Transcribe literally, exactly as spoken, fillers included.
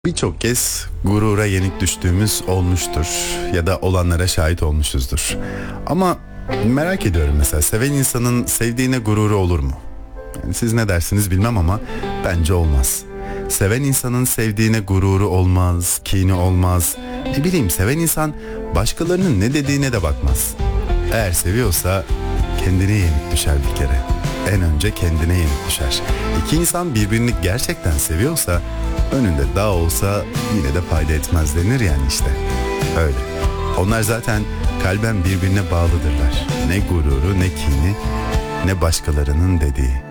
Birçok kez gurura yenik düştüğümüz olmuştur ya da olanlara şahit olmuşuzdur. Ama merak ediyorum, mesela seven insanın sevdiğine gururu olur mu? Yani siz ne dersiniz bilmem ama bence olmaz. Seven insanın sevdiğine gururu olmaz, kini olmaz. Ne bileyim, seven insan başkalarının ne dediğine de bakmaz. Eğer seviyorsa kendine yenik düşer bir kere. En önce kendine yenik düşer. İki insan birbirini gerçekten seviyorsa önünde dağ olsa yine de fayda etmez denir yani işte. Öyle. Onlar zaten kalben birbirine bağlıdırlar. Ne gururu, ne kini, ne başkalarının dediği.